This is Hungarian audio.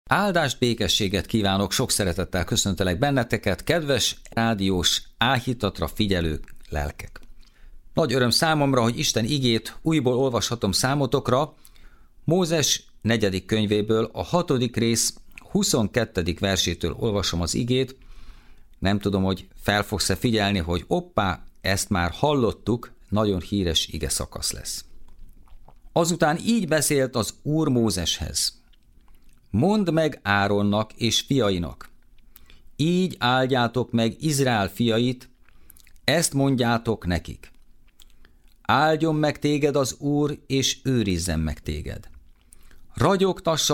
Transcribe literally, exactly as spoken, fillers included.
Áldást, békességet kívánok, sok szeretettel köszöntelek benneteket, kedves rádiós áhítatra figyelő lelkek. Nagy öröm számomra, hogy Isten igét újból olvashatom számotokra. Mózes negyedik könyvéből, a hatodik rész huszonkettedik versétől olvasom az igét. Nem tudom, hogy fel fogsz-e figyelni, hogy oppá, ezt már hallottuk, nagyon híres ige szakasz lesz. Azután így beszélt az Úr Mózeshez. Mondd meg Áronnak és fiainak, így áldjátok meg Izrael fiait, ezt mondjátok nekik. Áldjon meg téged az Úr, és őrizzen meg téged. Ragyogtassa